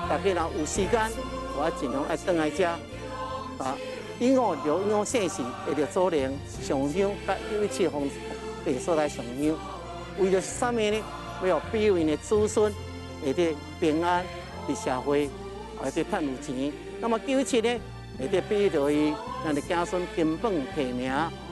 大家若有时间，我尽量爱转来遮啊。以后就以后姓氏会着做人上香，甲917方地所来上香，为着是啥物呢？要庇佑因的子孙会得平安伫社会，会得赚有钱。那么917呢，会得庇佑着伊，咱的子孙金榜题名。